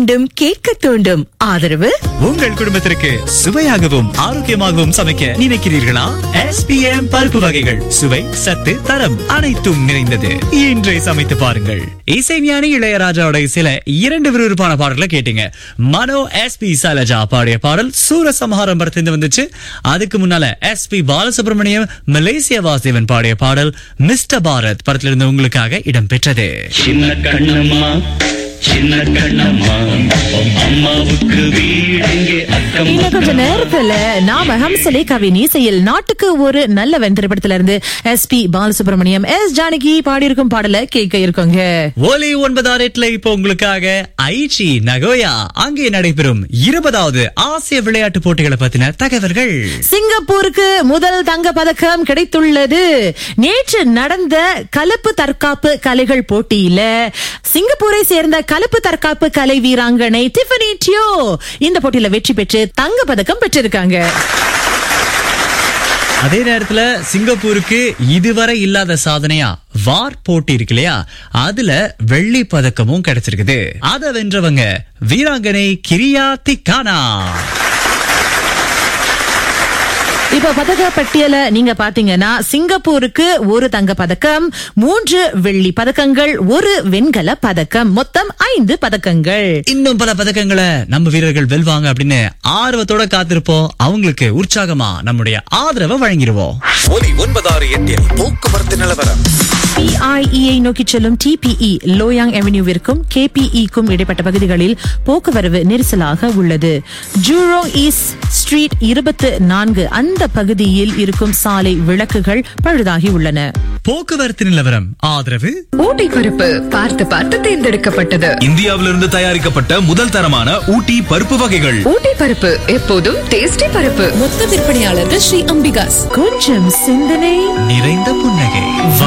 மீண்டும் கேட்க தூண்டும். ஆதரவு உங்கள் குடும்பத்திற்கு சுவையாகவும் ஆரோக்கியமாகவும் சமைக்க நினைக்கிறீர்களா? SPM பருப்பு வகைகள் சுவை, சத்து, தரம் அனைத்தும் நிறைந்தது. இன்றை சமைத்து பாருங்கள். இசைஞானி இளையராஜாவோட இசையில 2 விறுவிறுப்பான பாடல்களை கேட்டீங்க. மனோ SP சைலஜா பாடிய பாடல் சூரசம்ஹாரம் படத்திலிருந்து வந்துச்சு. அதுக்கு முன்னால SP பாலசுப்ரமணியம், மலேசியா வாசிவன் பாடிய பாடல் மிஸ்டர் பாரத் படத்திலிருந்து உங்களுக்காக இடம்பெற்றது. சின்ன கண்ணம்மா சின்ன கண்ணம்மா அம்மாவுக்கு வீடெங்கே அக்கம். இன்னும் கொஞ்ச நேரத்துல நாம ஹம்சலேகாவின் இசையில் நாட்டுக்கு ஒரு நல்லவன் திரைப்படத்துல இருந்து SP பாலசுப்ரமணியம், S ஜானகி பாடியிருக்கும் பாடல கேட்க இருக்கோங்க. ஒலி 968 இப்போ உங்களுக்காக ஐச்சி நகோயா அங்கே நடைபெறும் 20வது ஆசிய விளையாட்டு போட்டிகளை பத்தின தகவல்கள். சிங்கப்பூருக்கு முதல் தங்க பதக்கம் கிடைத்துள்ளது. நேற்று நடந்த கலப்பு தற்காப்பு கலைகள் போட்டியில சிங்கப்பூரை சேர்ந்த கலப்பு தற்காப்பு கலை வீராங்கனை டிஃபனி டியோ இந்த போட்டியில வெற்றி பெற்று தங்க பதக்கம் பெற்றிருக்காங்க. அதே நேரத்துல சிங்கப்பூருக்கு இதுவரை இல்லாத சாதனையா வார் போட்டி இருக்கு இல்லையா, அதுல வெள்ளி பதக்கமும் கிடைச்சிருக்குது. அத வென்றவங்க வீராங்கனை கிரியா திக்கானா. இப்ப பதக்க பட்டியல நீங்க பாத்தீங்கன்னா சிங்கப்பூருக்கு 1 தங்க பதக்கம், 3 வெள்ளி பதக்கங்கள், 1 வெண்கல பதக்கம், மொத்தம் 5 பதக்கங்கள். இன்னும் பல பதக்கங்களை நம்ம வீரர்கள் வெல்வாங்க அப்படின்னு ஆர்வத்தோட காத்திருப்போம். அவங்களுக்கு உற்சாகமா நம்முடைய ஆதரவை வழங்கிடுவோம். ஒலி 968 போக்குவரத்து நிலவரம். PIE நோக்கி செல்லும் TPE லோயாங் அவென்யூவிற்கும் KPE-க்கும் இடைப்பட்ட பகுதிகளில் போக்குவரவு நெரிசலாக உள்ளது. ஜூரோங் ஈஸ்ட் ஸ்ட்ரீட் 24 அந்த பகுதியில் இருக்கும் சாலை விளக்குகள் பழுதாகி உள்ளன. போக்குவரத்து நிலவரம் ஆதரவு ஊட்டி பருப்பு பார்த்து பார்த்து தேர்ந்தெடுக்கப்பட்டது. இந்தியாவிலிருந்து தயாரிக்கப்பட்ட முதல் தரமான ஊட்டி பருப்பு வகைகள். ஊட்டி பருப்பு எப்போதும் டேஸ்டி பருப்பு. மொத்த விற்பனையாளர்கள் ஸ்ரீ அம்பிகாஸ். கொஞ்சம் சிந்தனை நிறைந்த புன்னகை.